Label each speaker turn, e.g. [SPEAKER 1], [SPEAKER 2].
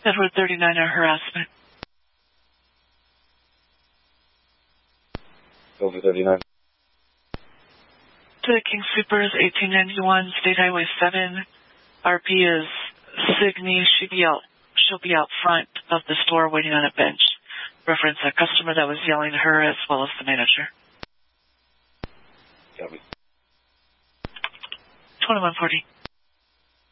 [SPEAKER 1] Edward 39, harassment.
[SPEAKER 2] Over 39.
[SPEAKER 1] To the King Supers, 1891, State Highway 7. RP is Signe. She'll be out front of the store waiting on a bench. Reference a customer that was yelling at her as well as the manager.
[SPEAKER 2] Copy.
[SPEAKER 1] 2140.